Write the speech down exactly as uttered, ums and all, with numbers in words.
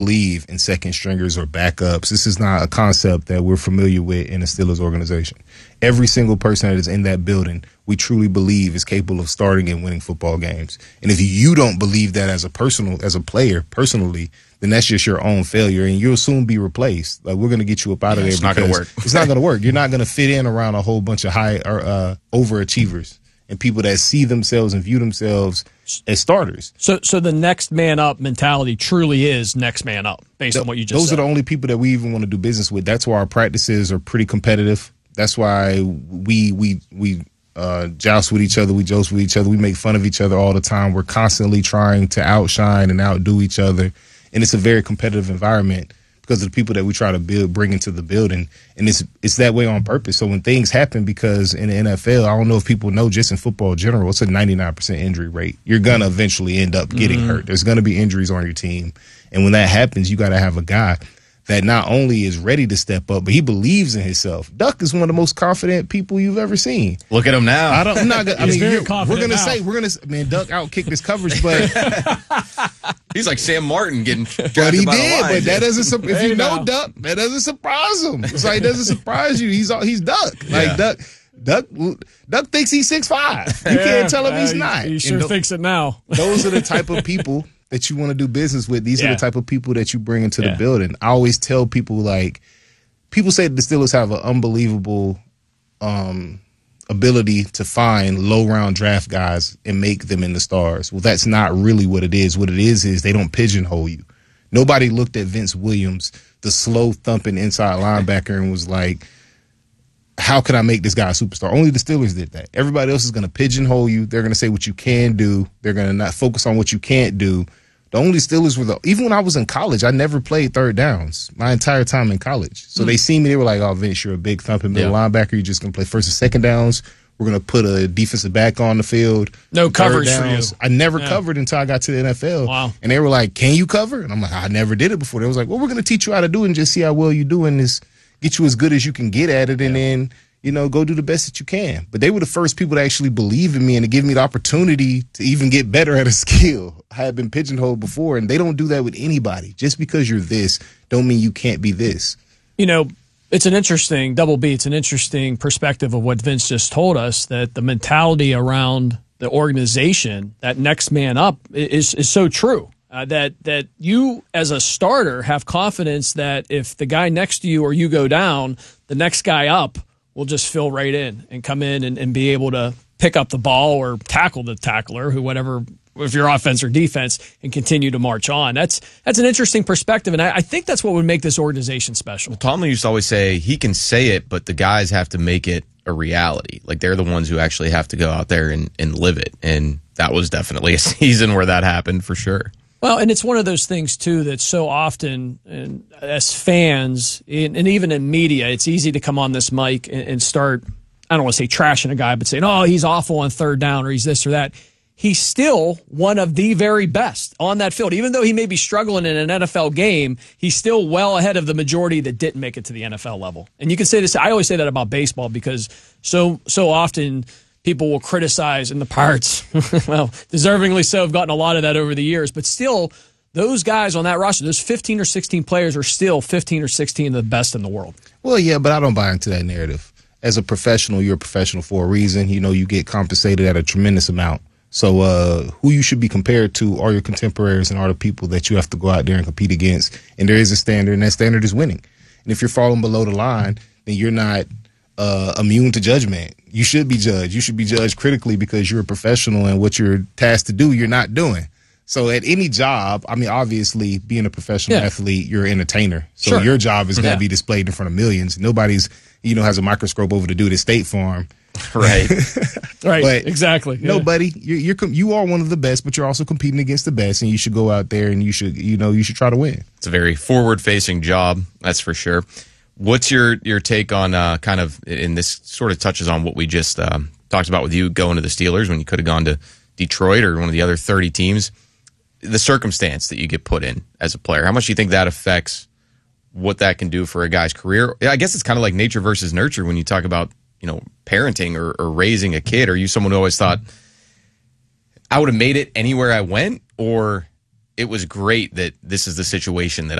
believe in second stringers or backups. This is not a concept that we're familiar with in the Steelers organization. Every single person that is in that building, we truly believe is capable of starting and winning football games. And if you don't believe that as a personal, as a player, personally, then that's just your own failure, and you'll soon be replaced. Like, we're going to get you up out of yeah, there. It's not going to work. It's not going to work. You're not going to fit in around a whole bunch of high or uh, overachievers and people that see themselves and view themselves as starters. So so the next man up mentality truly is next man up, based the, on what you just those said. Those are the only people that we even want to do business with. That's why our practices are pretty competitive. That's why we we we uh, joust with each other. We joke with each other. We make fun of each other all the time. We're constantly trying to outshine and outdo each other. And it's a very competitive environment because of the people that we try to build, bring into the building. And it's it's that way on purpose. So when things happen, because in the N F L, I don't know if people know, just in football in general, it's a ninety-nine percent injury rate. You're going to eventually end up getting mm-hmm. hurt. There's going to be injuries on your team. And when that happens, you got to have a guy that not only is ready to step up, but he believes in himself. Duck is one of the most confident people you've ever seen. Look at him now. I don't. I'm not. I mean, very we're gonna now. say we're gonna. Man, Duck outkicked his coverage, but he's like Sam Martin getting. But he by did. the line. But that doesn't. If Hey, you know now. Duck, that doesn't surprise him. It's like it doesn't surprise you. He's all, he's Duck. Like Yeah. Duck. Duck. Duck thinks he's six five. You Yeah, can't tell him uh, he's he- not. He And sure tho- thinks it now. Those are the type of people that you want to do business with. These Yeah. are the type of people that you bring into Yeah. the building. I always tell people, like, people say the Steelers have an unbelievable um, ability to find low round draft guys and make them into stars. Well, that's not really what it is. What it is is they don't pigeonhole you. Nobody looked at Vince Williams, the slow thumping inside linebacker, and was like, how can I make this guy a superstar? Only the Steelers did that. Everybody else is going to pigeonhole you. They're going to say what you can do. They're going to not focus on what you can't do. The only Steelers were the, even when I was in college, I never played third downs my entire time in college. So mm. they see me, they were like, oh, Vince, you're a big thumping middle yeah. linebacker. You're just going to play first and second downs. We're going to put a defensive back on the field. No third coverage for downs. you. I never Yeah. covered until I got to the N F L. Wow. And they were like, can you cover? And I'm like, I never did it before. They was like, well, we're going to teach you how to do it and just see how well you do and this, get you as good as you can get at it. And Yeah. then, you know, go do the best that you can. But they were the first people to actually believe in me and to give me the opportunity to even get better at a skill. I had been pigeonholed before, and they don't do that with anybody. Just because you're this don't mean you can't be this. You know, it's an interesting, Double B, it's an interesting perspective of what Vince just told us, that the mentality around the organization, that next man up, is is so true. Uh, that that you as a starter have confidence that if the guy next to you or you go down, the next guy up will just fill right in and come in and, and be able to pick up the ball or tackle the tackler, who whatever, if you're offense or defense, and continue to march on. That's that's an interesting perspective, and I, I think that's what would make this organization special. Well, Tomlin used to always say he can say it, but the guys have to make it a reality. Like, they're the ones who actually have to go out there and, and live it, and that was definitely a season where that happened for sure. Well, and it's one of those things, too, that so often, and as fans, and even in media, it's easy to come on this mic and, and start, I don't want to say trashing a guy, but saying, oh, he's awful on third down, or he's this or that. He's still one of the very best on that field. Even though he may be struggling in an N F L game, he's still well ahead of the majority that didn't make it to the N F L level. And you can say this, I always say that about baseball, because so so often people will criticize, and the Pirates, well, deservingly so, have gotten a lot of that over the years. But still, those guys on that roster, those fifteen or sixteen players, are still fifteen or sixteen of the best in the world. Well, yeah, but I don't buy into that narrative. As a professional, you're a professional for a reason. You know, you get compensated at a tremendous amount. So uh, who you should be compared to are your contemporaries and are the people that you have to go out there and compete against. And there is a standard, and that standard is winning. And if you're falling below the line, then you're not uh, immune to judgment. You should be judged. You should be judged critically because you're a professional, and what you're tasked to do, you're not doing. So at any job, I mean, obviously, being a professional Yeah. athlete, you're an entertainer. So Sure. your job is going to Yeah. be displayed in front of millions. Nobody's, you know, has a microscope over the dude at State Farm. Right. Right, But exactly. No, Yeah. buddy, you're, you're com- you are one of the best, but you're also competing against the best, and you should go out there and you should, you know, you should try to win. It's a very forward-facing job, that's for sure. What's your, your take on uh, kind of, and this sort of touches on what we just um, talked about with you going to the Steelers when you could have gone to Detroit or one of the other thirty teams, the circumstance that you get put in as a player. How much do you think that affects what that can do for a guy's career? I guess it's kind of like nature versus nurture when you talk about, you know, parenting or, or raising a kid. Are you someone who always thought, I would have made it anywhere I went? Or it was great that this is the situation that